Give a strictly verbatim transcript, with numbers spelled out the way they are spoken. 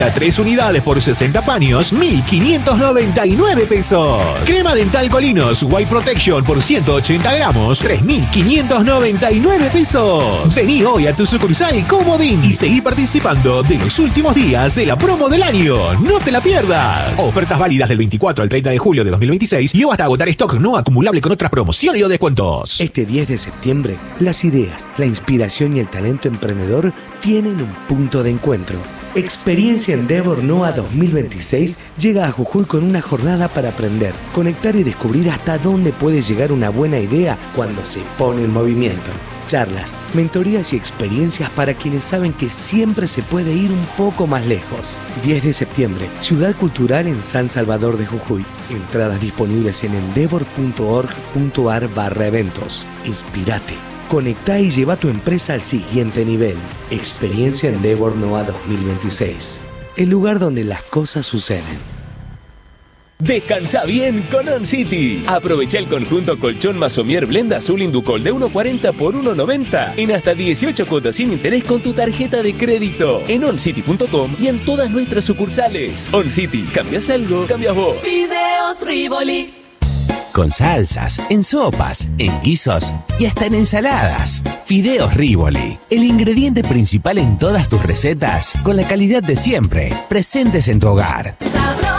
Tres unidades por sesenta paños, mil quinientos noventa y nueve pesos. Crema dental Colinos White Protection por ciento ochenta gramos, tres mil quinientos noventa y nueve pesos. Vení hoy a tu sucursal Comodín y seguí participando de los últimos días de la promo del año. No te la pierdas. Ofertas válidas del veinticuatro al treinta de julio de dos mil veintiséis y o hasta agotar stock no acumulable con otras promociones o descuentos. Este diez de septiembre, las ideas, la inspiración y el talento emprendedor tienen un punto de encuentro. Experiencia Endeavor NOA dos mil veintiséis llega a Jujuy con una jornada para aprender, conectar y descubrir hasta dónde puede llegar una buena idea cuando se pone en movimiento. Charlas, mentorías y experiencias para quienes saben que siempre se puede ir un poco más lejos. diez de septiembre, Ciudad Cultural en San Salvador de Jujuy. Entradas disponibles en endeavor punto org punto ar barra eventos. Inspirate. Conectá y lleva tu empresa al siguiente nivel. Experiencia Endeavor NOA dos mil veintiséis. El lugar donde las cosas suceden. Descansa bien con On City. Aprovecha el conjunto colchón Masomier Blend Azul Inducol de uno cuarenta por uno noventa en hasta dieciocho cuotas sin interés con tu tarjeta de crédito en oncity punto com y en todas nuestras sucursales. On City, ¿cambias algo? Cambias vos. Fideos Rivoli. Con salsas, en sopas, en guisos y hasta en ensaladas. Fideos Rivoli, el ingrediente principal en todas tus recetas, con la calidad de siempre, presentes en tu hogar. Sabroso.